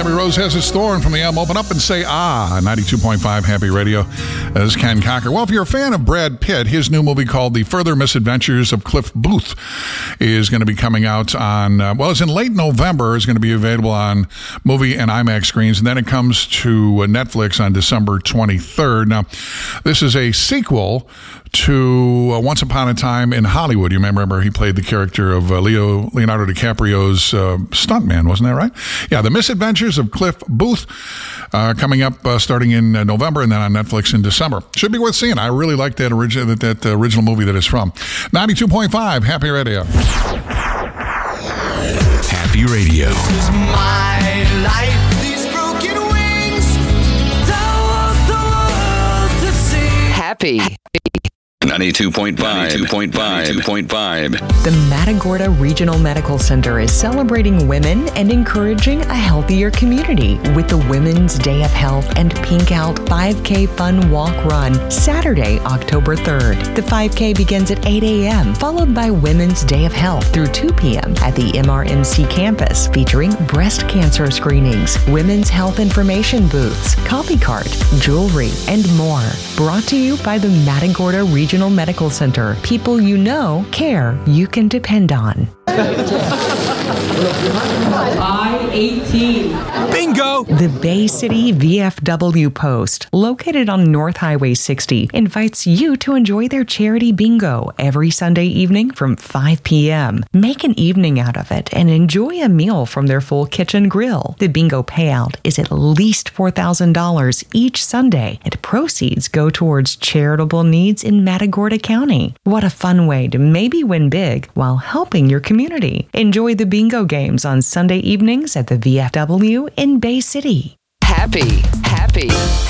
Every rose has its thorn from the M. Open up and say, 92.5 Happy Radio. This is Ken Cocker. Well, if you're a fan of Brad Pitt, his new movie called The Further Misadventures of Cliff Booth is going to be coming out on, it's in late November. It's going to be available on movie and IMAX screens, and then it comes to Netflix on December 23rd. Now, this is a sequel to Once Upon a Time in Hollywood. You remember he played the character of Leonardo DiCaprio's stuntman, wasn't that right? Yeah, The Misadventures of Cliff Booth, coming up starting in November and then on Netflix in December. Should be worth seeing. I really like that original movie that it's from. 92.5 Happy Radio. Happy Radio. This is my life. These broken wings. Don't want the world to see. Happy. 92.5. The Matagorda Regional Medical Center is celebrating women and encouraging a healthier community with the Women's Day of Health and Pink Out 5K Fun Walk Run, Saturday, October 3rd. The 5K begins at 8 a.m., followed by Women's Day of Health through 2 p.m. at the MRMC campus, featuring breast cancer screenings, women's health information booths, coffee cart, jewelry, and more. Brought to you by the Matagorda Regional Medical Center. People you know, care, you can depend on. I-18. Bingo! The Bay City VFW Post, located on North Highway 60, invites you to enjoy their charity bingo every Sunday evening from 5 p.m. Make an evening out of it and enjoy a meal from their full kitchen grill. The bingo payout is at least $4,000 each Sunday, and proceeds go towards charitable needs in Matagorda County. What a fun way to maybe win big while helping your community. Enjoy the bingo games on Sunday evenings at the VFW in Bay City. Happy.